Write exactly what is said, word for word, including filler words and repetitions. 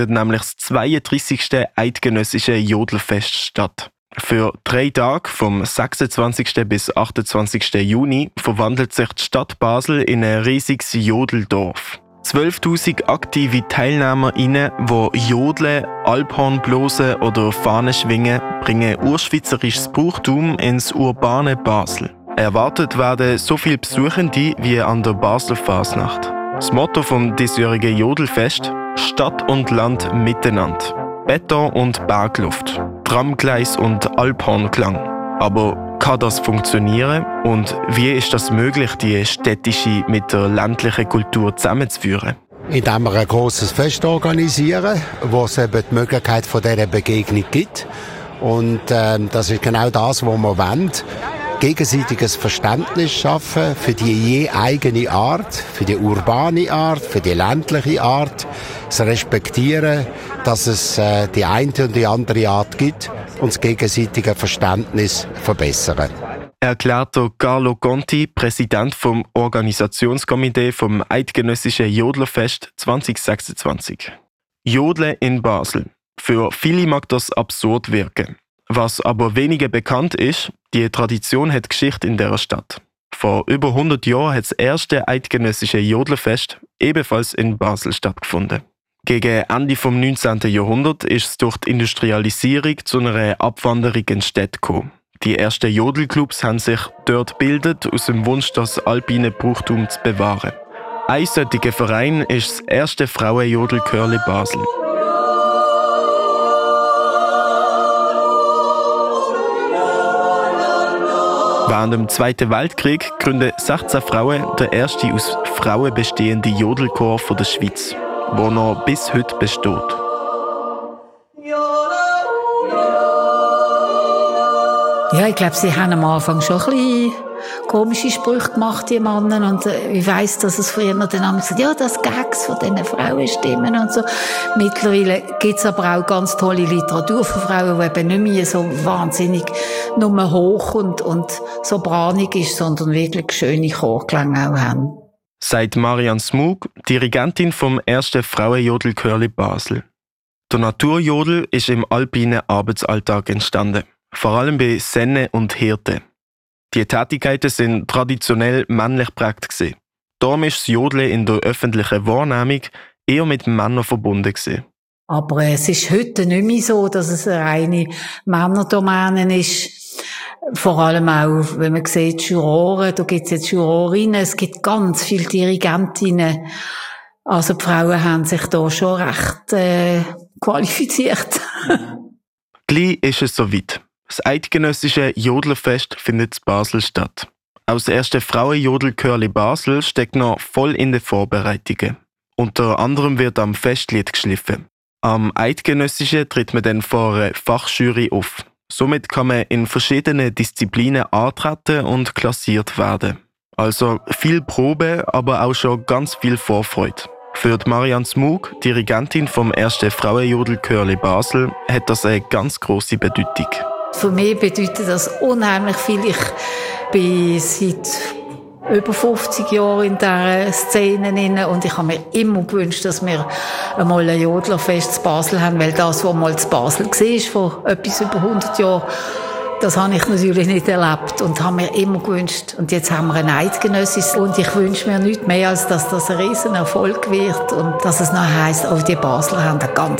nämlich das zweiunddreissigste eidgenössische Jodelfest statt. Für drei Tage, vom sechsundzwanzigsten bis achtundzwanzigsten Juni, verwandelt sich die Stadt Basel in ein riesiges Jodeldorf. zwölftausend aktive TeilnehmerInnen, die jodeln, Alphorn blosen oder Fahnen schwingen, bringen urschweizerisches Brauchtum ins urbane Basel. Erwartet werden so viele Besuchende wie an der Basler Fasnacht. Das Motto vom diesjährigen Jodelfest: Stadt und Land miteinander. Beton und Bergluft, Tramgleis und Alphornklang. Aber kann das funktionieren? Und wie ist das möglich, die städtische mit der ländlichen Kultur zusammenzuführen? Indem wir ein grosses Fest organisieren, wo es eben die Möglichkeit von dieser Begegnung gibt. Und äh, das ist genau das, was wir wollen. Gegenseitiges Verständnis schaffen für die je eigene Art, für die urbane Art, für die ländliche Art. Das Respektieren, dass es äh, die eine und die andere Art gibt und das gegenseitige Verständnis verbessern. Erklärt Carlo Conti, Präsident vom Organisationskomitee vom Eidgenössischen Jodlerfest zwanzig sechsundzwanzig. Jodeln in Basel. Für viele mag das absurd wirken. Was aber weniger bekannt ist, die Tradition hat Geschichte in dieser Stadt. Vor über hundert Jahren hat das erste eidgenössische Jodlerfest ebenfalls in Basel stattgefunden. Gegen Ende des neunzehnten Jahrhunderts ist es durch die Industrialisierung zu einer Abwanderung in Städte gekommen. Die ersten Jodelclubs haben sich dort gebildet, aus dem Wunsch, das alpine Brauchtum zu bewahren. Ein solcher Verein ist das erste Frauenjodelchörli Basel. Während dem Zweiten Weltkrieg gründen sechzehn Frauen den ersten aus Frauen bestehenden Jodelchor der Schweiz, der noch bis heute besteht. Ja, ich glaube, sie haben am Anfang schon ein bisschen komische Sprüche gemacht, die Männer. Und äh, ich weiss, dass es früher dann haben gesagt, ja, das Gags von diesen Frauenstimmen und so. Mittlerweile gibt es aber auch ganz tolle Literatur für Frauen, die eben nicht mehr so wahnsinnig nur hoch und, und sopranig ist, sondern wirklich schöne Chorklänge auch haben. Sagt Marianne Smug, Dirigentin vom ersten Frauenjodelchörli Basel. Der Naturjodel ist im alpinen Arbeitsalltag entstanden, vor allem bei Senne und Hirte. Die Tätigkeiten sind traditionell männlich geprägt gewesen. Darum ist das Jodeln in der öffentlichen Wahrnehmung eher mit Männern verbunden gewesen. Aber es ist heute nicht mehr so, dass es eine reine Männerdomäne ist. Vor allem auch, wenn man sieht, Juroren, da gibt es jetzt Jurorinnen, es gibt ganz viele Dirigentinnen. Also die Frauen haben sich da schon recht äh, qualifiziert. Gleich ist es soweit. Das eidgenössische Jodlerfest findet in Basel statt. Auch das erste Frauenjodelchörli Basel steckt noch voll in den Vorbereitungen. Unter anderem wird am Festlied geschliffen. Am eidgenössischen tritt man dann vor einer Fachjury auf. Somit kann man in verschiedenen Disziplinen antreten und klassiert werden. Also viel Probe, aber auch schon ganz viel Vorfreude. Für die Marianne Smug, Dirigentin vom ersten Frauenjodelchörli Basel, hat das eine ganz grosse Bedeutung. Für mich bedeutet das unheimlich viel. Ich bin seit über fünfzig Jahren in dieser Szene und ich habe mir immer gewünscht, dass wir einmal ein Jodlerfest in Basel haben, weil das, was mal in Basel war, vor etwas über hundert Jahren, das habe ich natürlich nicht erlebt und habe mir immer gewünscht. Und jetzt haben wir ein eidgenössisches und ich wünsche mir nichts mehr, als dass das ein riesen Erfolg wird und dass es noch heisst, auch die Basler haben ein ganz